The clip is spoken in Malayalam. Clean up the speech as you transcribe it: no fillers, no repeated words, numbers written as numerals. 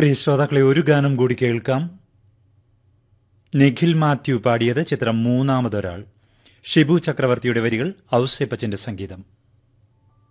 പ്രിയ ശ്രോതാക്കളെ, ഒരു ഗാനം കൂടി കേൾക്കാം. നിഖിൽ മാത്യു പാടിയത്. ചിത്രം മൂന്നാമതൊരാൾ. ഷിബു ചക്രവർത്തിയുടെ വരികൾ, ഔസേപ്പച്ചന്റെ സംഗീതം.